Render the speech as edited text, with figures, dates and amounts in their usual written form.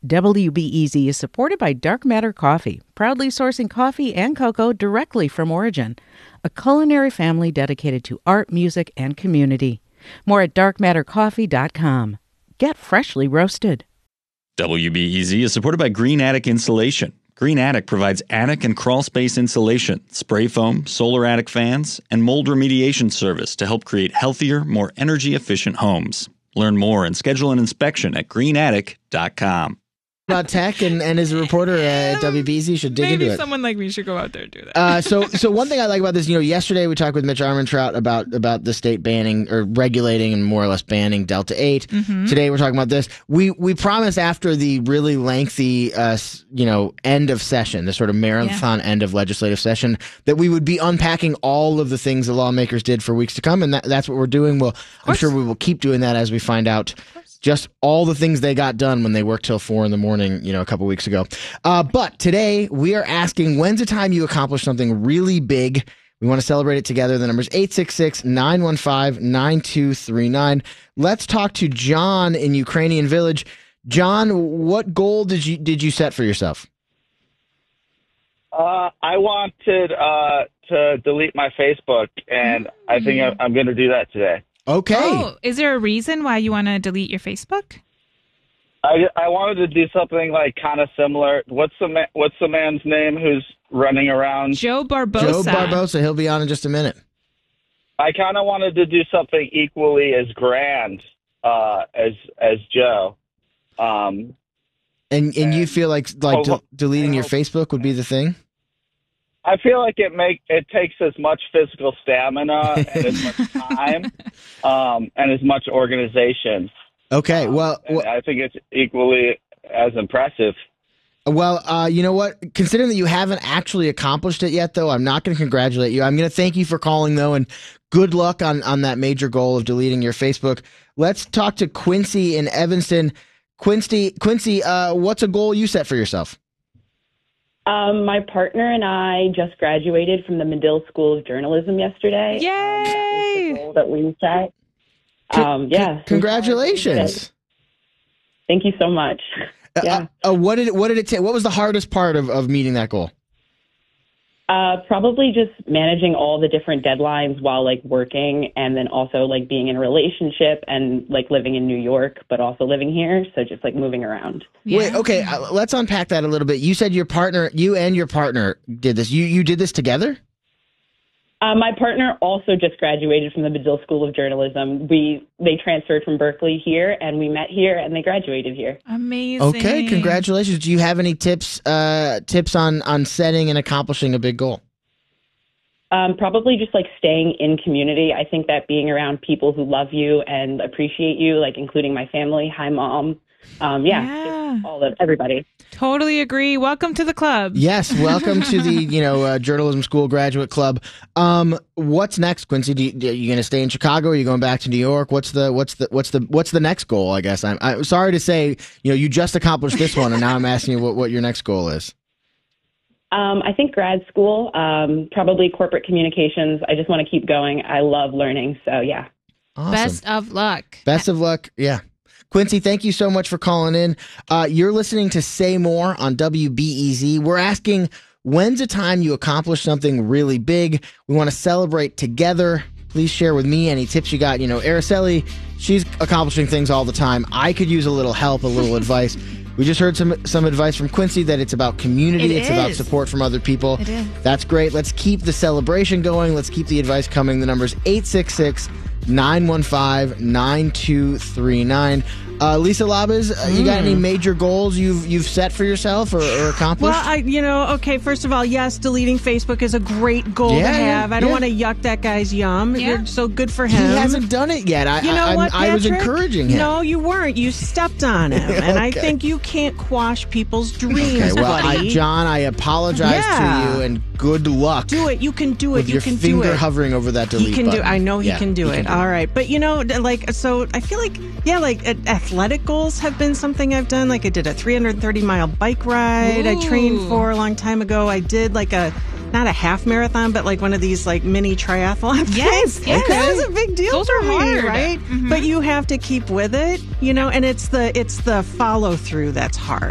WBEZ is supported by Dark Matter Coffee, proudly sourcing coffee and cocoa directly from origin, a culinary family dedicated to art, music, and community. More at darkmattercoffee.com. Get freshly roasted. WBEZ is supported by Green Attic Insulation. Green Attic provides attic and crawl space insulation, spray foam, solar attic fans, and mold remediation service to help create healthier, more energy-efficient homes. Learn more and schedule an inspection at greenattic.com. About tech and as a reporter at WBZ should dig into it. Maybe someone like me should go out there and do that. So one thing I like about this, yesterday we talked with Mitch Armentrout about the state banning or regulating and more or less banning Delta 8. Mm-hmm. Today we're talking about this. We promised after the really lengthy end of session, the sort of marathon end of legislative session, that we would be unpacking all of the things the lawmakers did for weeks to come, and that's what we're doing. Well, I'm sure we will keep doing that as we find out just all the things they got done when they worked till 4 a.m, a couple weeks ago. But today we are asking, when's the time you accomplish something really big? We want to celebrate it together. The number's 866-915-9239. Let's talk to John in Ukrainian Village. John, what goal did you set for yourself? I wanted to delete my Facebook, and I think I'm going to do that today. Okay. Oh, is there a reason why you want to delete your Facebook? I wanted to do something like kind of similar. What's the man's name who's running around? Joe Barbosa. Joe Barbosa. He'll be on in just a minute. I kind of wanted to do something equally as grand as Joe. And you feel like deleting your Facebook would be the thing? I feel like it takes as much physical stamina and as much time and as much organization. Okay, well, I think it's equally as impressive. Well, you know what? Considering that you haven't actually accomplished it yet, though, I'm not going to congratulate you. I'm going to thank you for calling, though, and good luck on that major goal of deleting your Facebook. Let's talk to Quincy in Evanston. Quincy, what's a goal you set for yourself? My partner and I just graduated from the Medill School of Journalism yesterday. Yay! That was the goal that we set. Congratulations! Thank you so much. Yeah. What did it take? What was the hardest part of meeting that goal? Probably just managing all the different deadlines while working, and then also being in a relationship and living in New York, but also living here. So just moving around. Yeah. Wait, okay. Let's unpack that a little bit. You said you and your partner did this. You did this together? My partner also just graduated from the Medill School of Journalism. They transferred from Berkeley here, and we met here, and they graduated here. Amazing. Okay, congratulations. Do you have any tips on setting and accomplishing a big goal? Probably just staying in community. I think that being around people who love you and appreciate you, including my family. Hi, Mom. Just everybody. Totally agree. Welcome to the club. Yes, welcome to the journalism school graduate club. What's next, Quincy? Are you going to stay in Chicago? Are you going back to New York? What's the next goal? I guess I'm sorry to say, you just accomplished this one, and now I'm asking you what your next goal is. I think grad school, probably corporate communications. I just want to keep going. I love learning, so yeah. Awesome. Best of luck. Best of luck. Yeah. Quincy, thank you so much for calling in. You're listening to Say More on WBEZ. We're asking, when's a time you accomplish something really big? We want to celebrate together. Please share with me any tips you got. Araceli, she's accomplishing things all the time. I could use a little help, a little advice. We just heard some advice from Quincy that it's about community. It's about support from other people. It is. That's great. Let's keep the celebration going. Let's keep the advice coming. The number's 866-915-9239. Lisa Labas, you got any major goals you've set for yourself or accomplished? Well, first of all, yes, deleting Facebook is a great goal to have. I don't want to yuck that guy's yum. Yeah. So good for him. He hasn't done it yet. I was encouraging him. No, you weren't. You stepped on him. And I think you can't quash people's dreams, okay, well, buddy. John, I apologize to you, and good luck. Do it. You can do it. With your finger hovering over that delete button. button. I know he can do it. All right. But, so I feel athletic goals have been something I've done. I did a 330-mile bike ride. Ooh. I trained for a long time ago. I did not a half marathon, but one of these mini triathlon things. Yes. Okay. That was a big deal Those for are me, hard. right? Mm-hmm. But you have to keep with it, and it's the follow through that's hard.